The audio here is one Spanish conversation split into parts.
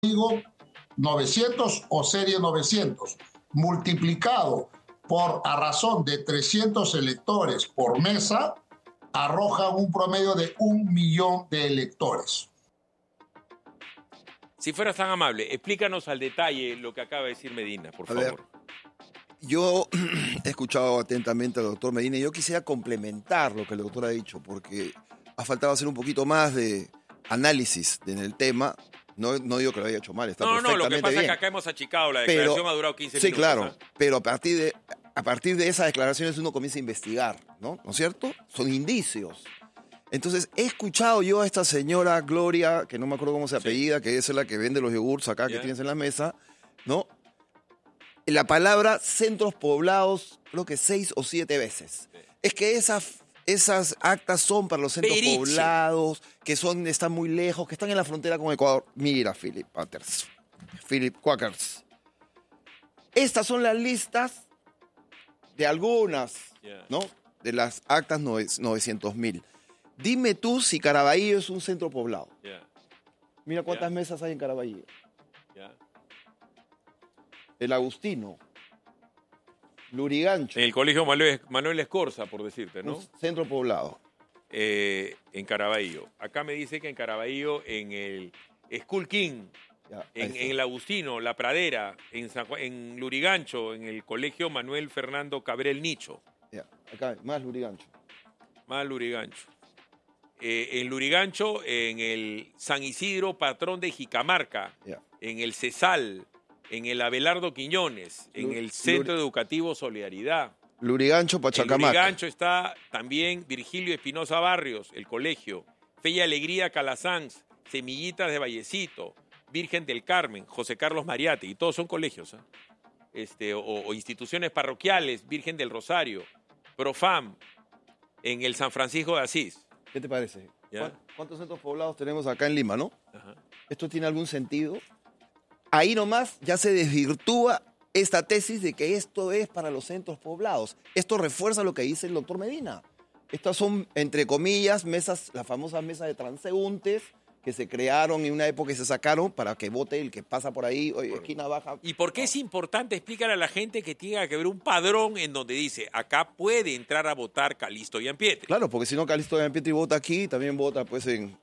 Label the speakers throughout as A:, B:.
A: código 900 o serie 900, multiplicado por a razón de 300 electores por mesa, arrojan un promedio de 1 millón de electores.
B: Si fueras tan amable, explícanos al detalle lo que acaba de decir Medina, por favor.
C: Ver, yo he escuchado atentamente al doctor Medina y yo quisiera complementar lo que el doctor ha dicho, porque ha faltado hacer un poquito más de análisis en el tema. No digo que lo haya hecho mal, está perfectamente bien.
B: Lo que pasa es que acá hemos achicado, la declaración ha durado 15 minutos.
C: Sí, claro, pero a partir de esas declaraciones uno comienza a investigar, ¿no es cierto? Son indicios. Entonces, he escuchado yo a esta señora Gloria, que no me acuerdo cómo se apellida, que es la que vende los yogurts acá que tienes en la mesa, ¿no? La palabra centros poblados, creo que 6 o 7 veces. Sí. Es que esas actas son para los centros poblados, que están muy lejos, que están en la frontera con Ecuador. Mira, Philip Quakers. Estas son las listas de algunas, ¿no? De las actas 900.000. Dime tú si Caraballo es un centro poblado. Mira cuántas mesas hay en Caraballo. El Agustino, Lurigancho.
B: En el colegio Manuel Escorza, por decirte, ¿no?
C: Centro poblado.
B: En Caraballo. Acá me dice que en Caraballo, en el School King, en el Agustino, La Pradera, en Lurigancho, en el colegio Manuel Fernando Cabrel Nicho.
C: Acá, más Lurigancho.
B: En Lurigancho, en el San Isidro, patrón de Jicamarca, en el Cesal, en el Abelardo Quiñones, en el Centro Educativo Solidaridad.
C: Lurigancho, Pachacamac.
B: En Lurigancho está también Virgilio Espinosa Barrios, el colegio. Fe y Alegría Calasanz, Semillitas de Vallecito, Virgen del Carmen, José Carlos Mariate, y todos son colegios, o instituciones parroquiales, Virgen del Rosario, Profam, en el San Francisco de Asís.
C: ¿Qué te parece? ¿Cuántos centros poblados tenemos acá en Lima, no? Ajá. ¿Esto tiene algún sentido? Ahí nomás ya se desvirtúa esta tesis de que esto es para los centros poblados. Esto refuerza lo que dice el doctor Medina. Estas son, entre comillas, mesas, las famosas mesas de transeúntes que se crearon en una época y se sacaron para que vote el que pasa por ahí, esquina baja.
B: ¿Y por qué es importante explicar a la gente que tiene que haber un padrón en donde dice, acá puede entrar a votar Calixto Gianpietri?
C: Claro, porque si no Calixto Gianpietri vota aquí, también vota pues en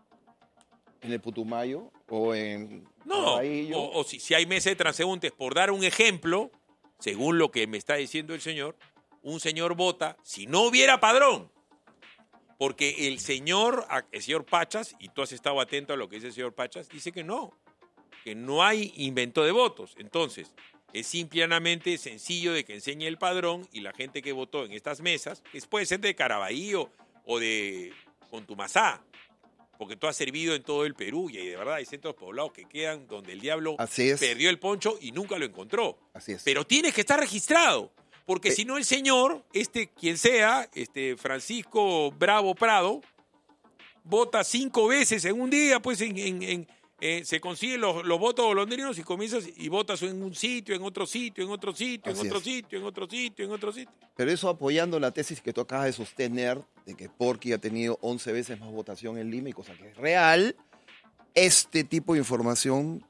C: el Putumayo o en...
B: No, o si hay mesa de transeúntes, por dar un ejemplo, según lo que me está diciendo el señor, un señor vota si no hubiera padrón. Porque el señor Pachas, y tú has estado atento a lo que dice el señor Pachas, dice que no hay invento de votos. Entonces, es simplemente sencillo de que enseñe el padrón y la gente que votó en estas mesas, que puede ser de Caraballo o de Contumazá, porque tú has servido en todo el Perú y de verdad hay centros poblados que quedan donde el diablo perdió el poncho y nunca lo encontró.
C: Así es.
B: Pero tienes que estar registrado. Porque si no el señor, quien sea, Francisco Bravo Prado, vota 5 veces en un día, pues se consiguen los votos golondrinos y comienzas y votas en un sitio, en otro sitio, en otro sitio, en otro sitio, en otro sitio, en otro sitio.
C: Pero eso apoyando la tesis que tú acabas de sostener, de que Porky ha tenido 11 veces más votación en Lima, y cosa que es real, este tipo de información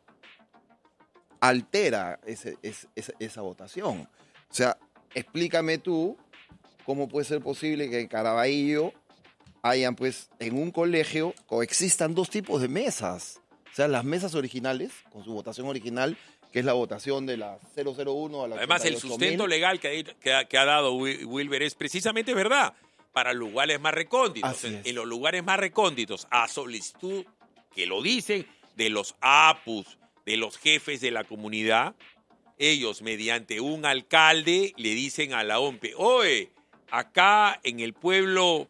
C: altera esa votación. O sea, explícame tú cómo puede ser posible que en Caraballo hayan, pues, en un colegio coexistan 2 tipos de mesas. O sea, las mesas originales, con su votación original, que es la votación de la 001 a la 88.000.
B: Además, el sustento legal que ha dado Wilber es precisamente verdad. Para lugares más recónditos. En los lugares más recónditos, a solicitud, que lo dicen, de los APUs, de los jefes de la comunidad, ellos, mediante un alcalde, le dicen a la OMPE, oye, acá en el pueblo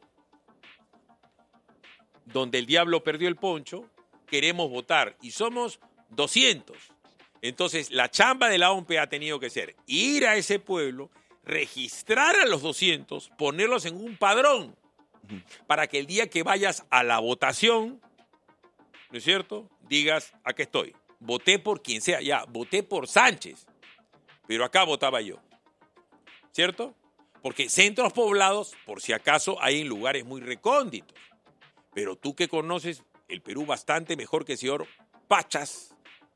B: donde el diablo perdió el poncho, queremos votar y somos 200. Entonces, la chamba de la OMPE ha tenido que ser ir a ese pueblo, registrar a los 200, ponerlos en un padrón, para que el día que vayas a la votación, ¿no es cierto?, digas, aquí estoy, voté por quien sea, ya, voté por Sánchez, pero acá votaba yo, ¿cierto? Porque centros poblados, por si acaso, hay en lugares muy recónditos. Pero tú que conoces el Perú bastante mejor que el señor Pachas,